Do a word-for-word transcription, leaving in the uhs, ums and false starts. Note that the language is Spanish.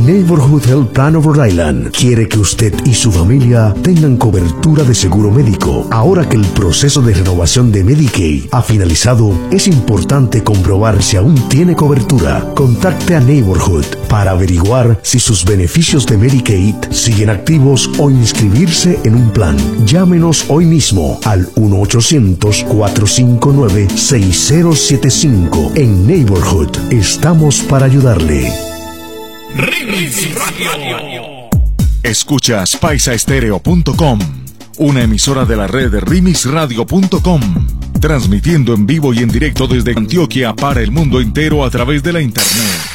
Neighborhood Health Plan of Rhode Island quiere que usted y su familia tengan cobertura de seguro médico. Ahora que el proceso de renovación de Medicaid ha finalizado, es importante comprobar si aún tiene cobertura. Contacte a Neighborhood para averiguar si sus beneficios de Medicaid siguen activos o inscribirse en un plan. Llámenos hoy mismo al uno ochocientos, cuatro cinco nueve, seis cero siete cinco. En Neighborhood estamos para ayudarle. Remix Radio. Escuchas paisa estéreo punto com, una emisora de la red remix radio punto com, transmitiendo en vivo y en directo desde Antioquia para el mundo entero a través de la internet.